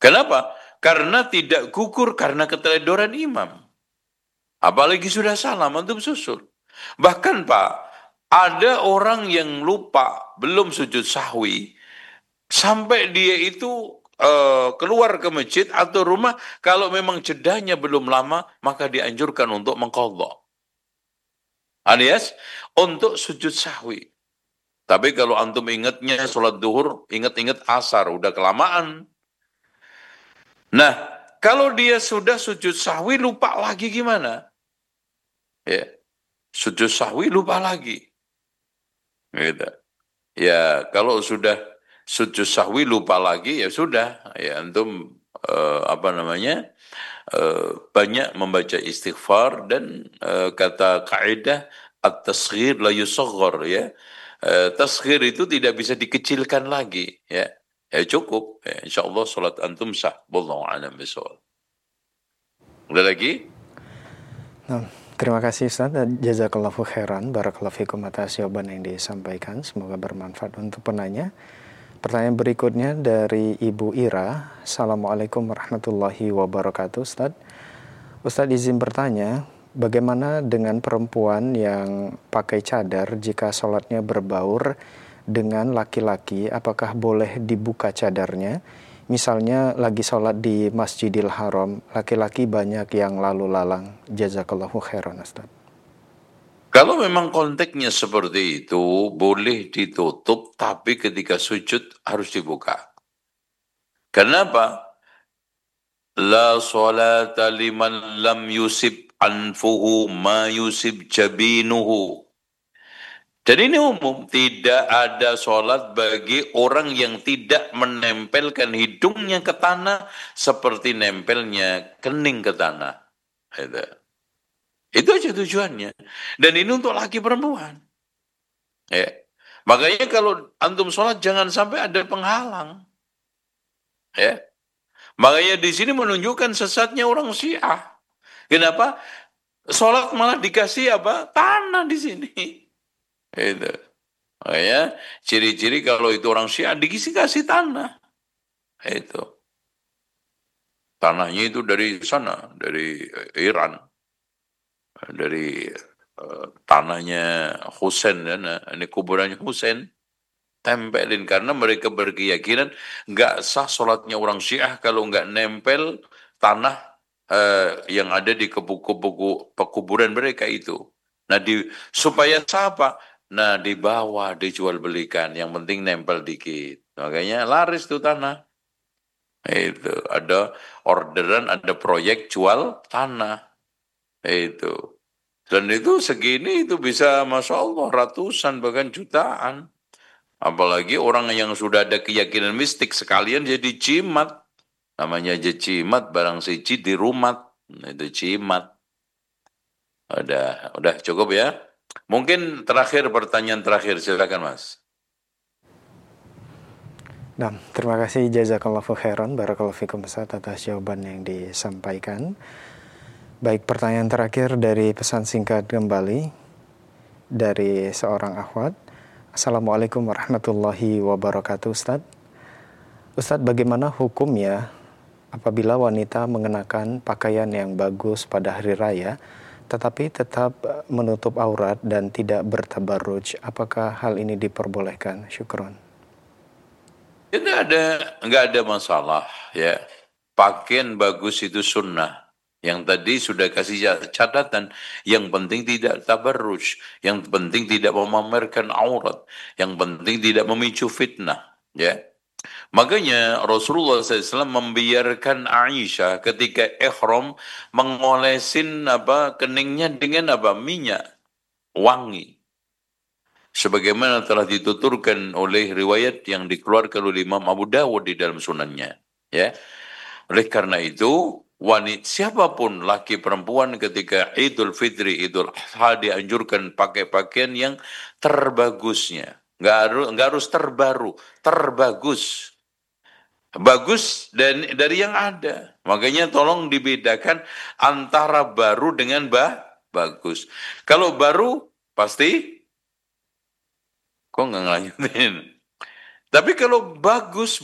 Kenapa? Karena tidak gugur karena keteledoran imam. Apalagi sudah salam antum susul. Bahkan Pak, ada orang yang lupa belum sujud sahwi sampai dia itu keluar ke masjid atau rumah, kalau memang jedanya belum lama maka dianjurkan untuk mengqadha. Alias untuk sujud sahwi. Tapi kalau antum ingatnya sholat duhur, ingat-ingat asar, udah kelamaan. Nah, kalau dia sudah sujud sahwi lupa lagi gimana? Ya, sujud sahwi lupa lagi. Gitu. Ya, kalau sudah sujud sahwi lupa lagi ya sudah, ya antum apa namanya? Banyak membaca istighfar dan kata kaidah at-tasghir la yusaghar ya. Tasghir itu tidak bisa dikecilkan lagi ya. Ya cukup ya, insyaallah salat antum sah. Wallahu a'lam bishawab. Ada lagi? Nah, terima kasih Ustaz. Jazakallahu khairan. Barakallahu fikum atas jawaban yang disampaikan. Semoga bermanfaat untuk penanya. Pertanyaan berikutnya dari Ibu Ira. Assalamualaikum warahmatullahi wabarakatuh Ustaz. Ustaz izin bertanya, bagaimana dengan perempuan yang pakai cadar jika sholatnya berbaur dengan laki-laki? Apakah boleh dibuka cadarnya? Misalnya lagi sholat di Masjidil Haram, laki-laki banyak yang lalu lalang. Jazakallahu khairan Ustaz. Kalau memang konteksnya seperti itu, boleh ditutup, tapi ketika sujud harus dibuka. Kenapa? La salata liman lam yusib anfuhu ma yusib jabinuhu. Dan ini umum, tidak ada sholat bagi orang yang tidak menempelkan hidungnya ke tanah seperti nempelnya kening ke tanah. Itu aja tujuannya. Dan ini untuk laki perempuan. Ya. Makanya kalau antum sholat jangan sampai ada penghalang. Ya. Makanya di sini menunjukkan sesatnya orang Syiah. Kenapa? Sholat malah dikasih apa? Tanah di sini. Itu. Makanya ciri-ciri kalau itu orang Syiah dikasih tanah. Itu. Tanahnya itu dari sana, dari Iran. Dari tanahnya Husain. Ini kuburannya Husain. Tempelin karena mereka berkeyakinan nggak sah sholatnya orang Syiah kalau nggak nempel tanah yang ada di pekuburan mereka itu. Nah, supaya sah apa? Nah, di bawah dijual belikan, yang penting nempel dikit. Makanya laris tuh tanah. Itu ada orderan, ada proyek jual tanah. Itu. Dan itu segini itu bisa, masya Allah, ratusan bahkan jutaan. Apalagi orang yang sudah ada keyakinan mistik sekalian jadi jimat. Namanya aja jimat, barang siji di rumah. Itu jimat. Udah cukup ya. Mungkin terakhir, pertanyaan terakhir, silakan Mas. Nah, terima kasih jazakallahu khairan. Barakallahu fikum Ustaz atas jawaban yang disampaikan. Baik, pertanyaan terakhir dari pesan singkat kembali dari seorang akhwat. Assalamualaikum warahmatullahi wabarakatuh Ustaz. Ustaz, bagaimana hukumnya apabila wanita mengenakan pakaian yang bagus pada hari raya tetapi tetap menutup aurat dan tidak bertabarruj? Apakah hal ini diperbolehkan? Syukron. Nggak ada masalah ya. Pakaian bagus itu sunnah. Yang tadi sudah kasih catatan, yang penting tidak tabarruj, yang penting tidak memamerkan aurat, yang penting tidak memicu fitnah, ya. Makanya Rasulullah SAW membiarkan Aisyah ketika ihram mengolesin keningnya dengan minyak wangi. Sebagaimana telah dituturkan oleh riwayat yang dikeluarkan oleh Imam Abu Dawud di dalam sunannya, ya. Oleh karena itu, wanita siapapun laki perempuan ketika Idul Fitri, Idul Adha dianjurkan pakai pakaian yang terbagusnya. Nggak harus terbaru, terbagus. Bagus dari yang ada. Makanya tolong dibedakan antara baru dengan bagus. Kalau baru pasti kok nggak ngelanjutin. Tapi kalau bagus